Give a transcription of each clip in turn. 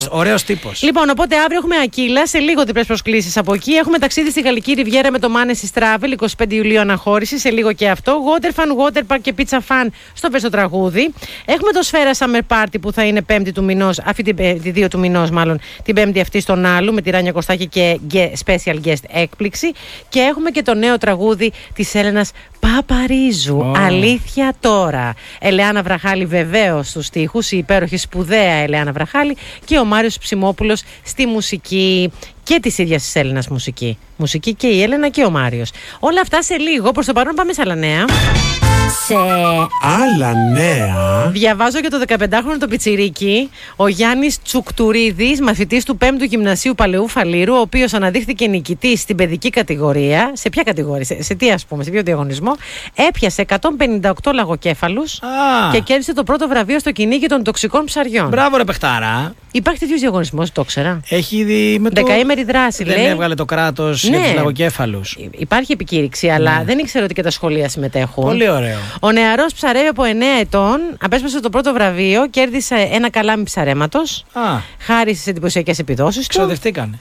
Ωραίος τύπος. Λοιπόν, οπότε αύριο έχουμε Ακύλα, σε λίγο διπλές προσκλήσεις από εκεί. Έχουμε ταξίδι στη Γαλλική Ριβιέρα με το Manesis Travel, 25 Ιουλίου αναχώρηση, σε λίγο και αυτό. Water Fan, Water Park και Pizza Fan στο Πες το Τραγούδι. Έχουμε το Σφαίρα Summer Party που θα είναι 5η του μηνός, αυτή την 2 του μηνός μάλλον, την 5η αυτή στον Άλλου με τη Ράνια Κωστάκη και special guest έκπληξη. Και έχουμε και το νέο τραγούδι της Έλενας Παπαρίζου. Αλήθεια τώρα. Ελεάνα Βραχάλη βεβαίως στους στίχους, η υπέροχη σπουδαία Ελεάνα Βραχάλη και ο Μάριος Ψημόπουλος στη μουσική και της ίδιας της Έλενας μουσική. Μουσική και η Έλενα και ο Μάριος. Όλα αυτά σε λίγο. Προς το παρόν πάμε σε άλλα νέα. Σε άλλα νέα, διαβάζω για το 15χρονο το πιτσιρίκι, ο Γιάννης Τσουκτουρίδης, μαθητής του 5ου Γυμνασίου Παλαιού Φαλήρου, ο οποίος αναδείχθηκε νικητής στην παιδική κατηγορία. Σε ποια κατηγορία, σε τι ας πούμε, σε ποιο διαγωνισμό? Έπιασε 158 λαγοκέφαλους και κέρδισε το πρώτο βραβείο στο κυνήγι των τοξικών ψαριών. Μπράβο, ρε παιχτάρα. Υπάρχει τέτοιος διαγωνισμός, το ήξερα. Έχει ήδη με το. Δεκαήμερη δράση, δεν λέει. Έβγαλε το κράτος για τους λαγοκέφαλους. Υπάρχει επικήρυξη, αλλά δεν ήξερα ότι και τα σχολεία συμμετέχουν. Πολύ ωραίο. Ο νεαρός ψαρεύει από 9 ετών, απέσπασε το πρώτο βραβείο, κέρδισε ένα καλάμι ψαρέματος. Χάρη στις εντυπωσιακές επιδόσεις του. Ξοδευτήκανε.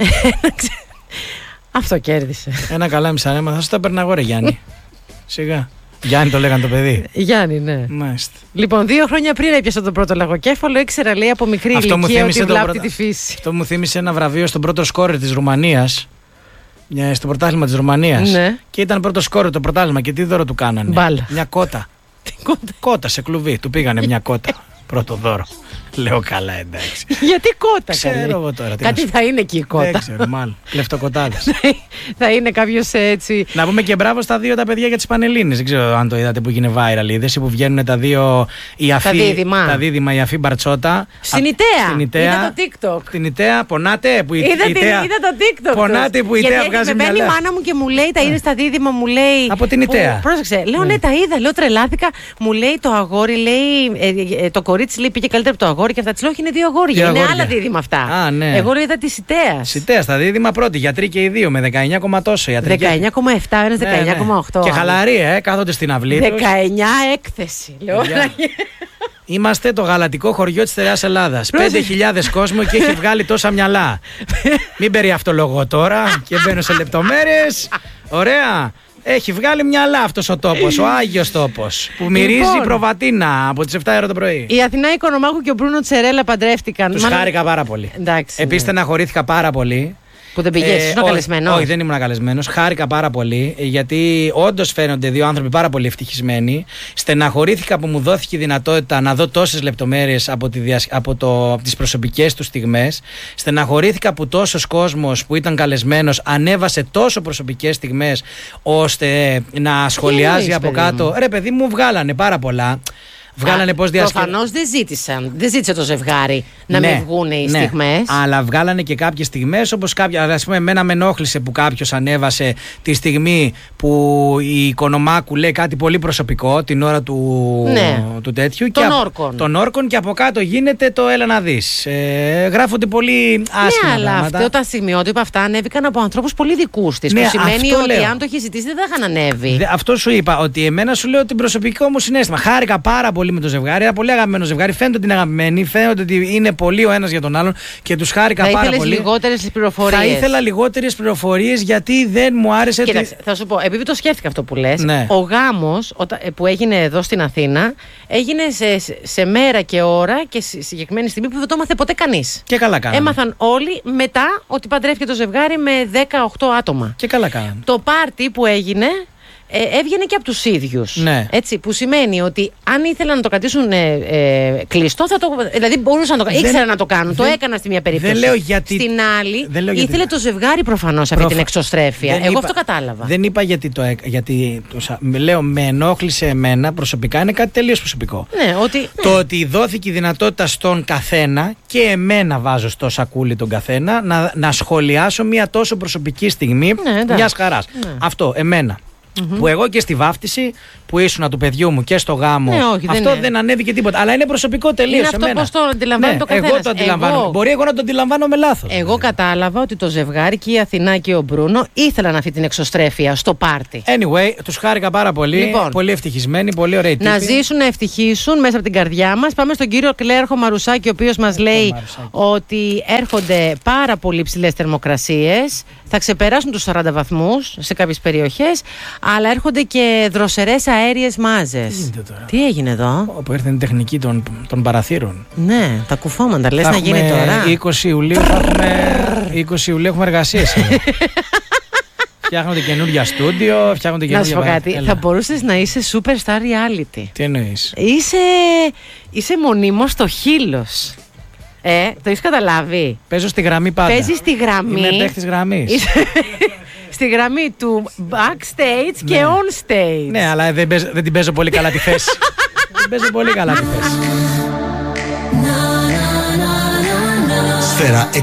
Αυτό κέρδισε. Ένα καλάμι ψαρέματος, θα σου τα έπαιρνα εγώ, ρε Γιάννη. Σιγά. Γιάννη το λέγανε το παιδί. Γιάννη, ναι. Μάλιστα. Λοιπόν, 2 χρόνια πριν έπιασε το πρώτο λαγοκέφαλο, ήξερα, λέει, από μικρή ηλικία ότι βλάπτει τη φύση. Αυτό μου θύμισε ένα βραβείο στον πρώτο σκόρερ της Ρουμανίας. Στο πρωτάθλημα της Ρουμανίας. Ναι. Και ήταν πρώτο σκόρερ το πρωτάθλημα και τι δώρο του κάνανε? Μπάλα. Μια κότα. Κότα σε κλουβί. Του πήγανε μια κότα. Πρώτο δώρο. Λέω καλά, εντάξει. Γιατί κότα? Ξέρω εγώ τώρα. Κάτι θα είναι εκεί η κότα. Δεν ξέρω, μάλλον. Κλεφτοκοτάδες. Θα είναι κάποιος έτσι. Να πούμε και μπράβο στα δύο τα παιδιά για τις Πανελλήνες. Δεν ξέρω αν το είδατε που έγινε viral. Είδες που βγαίνουν τα δύο. Τα δίδυμα, η Αφή Μπαρτσότα. Στην Ιταία. Είδα το TikTok. Την Ιταία, πονάτε που είδα το TikTok. Πονάτε που η Ιταία βγάζει μυαλά. Με μπαίνει η μάνα μου και μου λέει, τα είδες τα δίδυμα, μου λέει. Από την Ιταία. Πρόσεξε. Λέω ναι, τα είδα. Λέω τρελάθηκα. Μου λέει το αγόρι, λέει. Το κορίτσι λέει πήγε καλύτερα από το αγόρι και αυτά. Τη λέω είναι 2 αγόρια. Είναι άλλα δίδυμα αυτά. Ναι. Εγώ λέω είδα τη Ιταία. Ιταία, τα δίδυμα πρώτη. Γιατροί και οι δύο με 19, τόσο. 19,7, ένας 19,8. Και χαλαρή, κάθονται στην αυλή. 19 έκθεση. Λέω. Είμαστε το γαλατικό χωριό της Στερεάς Ελλάδας. 5.000 κόσμο και έχει βγάλει τόσα μυαλά. Μην περιαυτολογώ τώρα και μπαίνω σε λεπτομέρειες. Ωραία. Έχει βγάλει μυαλά αυτός ο τόπος, ο Άγιος τόπος, που μυρίζει προβατίνα από τις 7 ώρα το πρωί. Η Αθηνά Οικονομάκου και ο Μπρούνο Τσερέλα παντρεύτηκαν. Τους χάρηκα πάρα πολύ. Επίσης στεναχωρήθηκα πάρα πολύ. Που δεν πήγες, ήσουν καλεσμένος? Όχι, δεν ήμουν καλεσμένος. Χάρηκα πάρα πολύ, γιατί όντως φαίνονται δύο άνθρωποι πάρα πολύ ευτυχισμένοι. Στεναχωρήθηκα που μου δόθηκε η δυνατότητα να δω τόσες λεπτομέρειες από τις προσωπικές του στιγμές. Στεναχωρήθηκα που τόσος κόσμος που ήταν καλεσμένος ανέβασε τόσο προσωπικές στιγμές, ώστε να σχολιάζει από κάτω. Ρε παιδί μου, βγάλανε πάρα πολλά. Βγάλανε πώς προφανώς δεν ζήτησε το ζευγάρι να μην βγουν οι στιγμές. Αλλά βγάλανε και κάποιες στιγμές, όπως ας πούμε, εμένα με ενόχλησε που κάποιος ανέβασε τη στιγμή που η Οικονομάκου λέει κάτι πολύ προσωπικό την ώρα του τέτοιου. Των όρκων και από κάτω γίνεται το έλα να δεις. Γράφονται πολύ άσχημα αλλά αυτό τα σημειότυπα αυτά ανέβηκαν από ανθρώπους πολύ δικούς της. Που σημαίνει ότι αν το έχει ζητήσει δεν θα είχαν ανέβει. Αυτό σου είπα, ότι εμένα σου λέω την προσωπικό μου συναίσθημα. Χάρηκα πάρα πολύ με το ζευγάρι, ένα πολύ αγαπημένο ζευγάρι. Φαίνεται ότι είναι αγαπημένοι, φαίνεται ότι είναι πολύ ο ένας για τον άλλον και τους χάρηκα πάρα πολύ. Θα ήθελα λιγότερες πληροφορίες, γιατί δεν μου άρεσε. Κοίταξε, θα σου πω, επειδή το σκέφτηκα αυτό που λες, ο γάμος που έγινε εδώ στην Αθήνα έγινε σε μέρα και ώρα και συγκεκριμένη στιγμή που δεν το έμαθε ποτέ κανείς. Και καλά κάνανε. Έμαθαν όλοι μετά ότι παντρεύτηκε το ζευγάρι με 18 άτομα. Και καλά κάνανε. Το πάρτι που έγινε έβγαινε και από τους ίδιους. Ναι. Έτσι, που σημαίνει ότι αν ήθελαν να το κρατήσουν κλειστό, δηλαδή μπορούσαν να το κάνουν. Ήξεραν να το κάνουν. Το έκανα στη μία περίπτωση. Δεν λέω γιατί. Στην άλλη, ήθελε το ζευγάρι προφανώς αυτή την εξωστρέφεια. Εγώ αυτό κατάλαβα. Δεν είπα γιατί λέω με ενόχλησε εμένα προσωπικά, είναι κάτι τελείως προσωπικό. Ναι, το ότι δόθηκε η δυνατότητα στον καθένα, και εμένα βάζω στο σακούλι τον καθένα, να σχολιάσω μια τόσο προσωπική στιγμή μιας χαράς. Αυτό, εμένα. Που εγώ και στη βάφτιση που ήσουν του παιδιού μου και στο γάμο. Ναι, όχι, αυτό δεν ανέβηκε τίποτα. Αλλά είναι προσωπικό τελείως. Είναι αυτό πώς το αντιλαμβάνει το καθένας. Εγώ το αντιλαμβάνω. Μπορεί εγώ να το αντιλαμβάνω λάθος. Εγώ κατάλαβα ότι το ζευγάρι και η Αθηνά και ο Μπρούνο ήθελαν αυτή την εξωστρέφεια στο πάρτι. Anyway, τους χάρηκα πάρα πολύ. Λοιπόν, πολύ ευτυχισμένοι, πολύ ωραίοι τύποι. Να ζήσουν, να ευτυχήσουν μέσα από την καρδιά μας. Πάμε στον κύριο Κλέρχο Μαρουσάκη, ο οποίος μας λέει ότι έρχονται πάρα πολύ ψηλές θερμοκρασίες. Θα ξεπεράσουν τους 40 βαθμούς σε κάποιες περιοχές, αλλά έρχονται και δροσερές αέριες μάζες. Τι έγινε εδώ? Όπου ήρθε η τεχνική των παραθύρων. Ναι, τα κουφώματα, λες να γίνει τώρα. 20 Ιουλίου έχουμε εργασίες. Φτιάχνονται καινούργια στούντιο, φτιάχνονται καινούργια. Να σου πω κάτι, θα μπορούσες να είσαι superstar reality. Τι εννοείς? Είσαι μονίμως στο χείλος. Το έχεις καταλάβει? Παίζω στη γραμμή πάντα. Παίζεις στη γραμμή. Είμαι παίχτης γραμμής. Στη γραμμή του backstage και on stage. Ναι, αλλά δεν την παίζω πολύ καλά τη θέση. Δεν παίζω πολύ καλά τη θέση. Σφαίρα